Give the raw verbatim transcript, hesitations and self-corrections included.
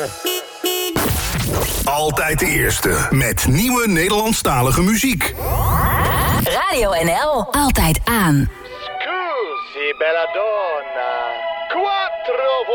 Altijd de eerste met nieuwe Nederlandstalige muziek. Radio N L. Altijd aan. Scusi, bella donna. Quattro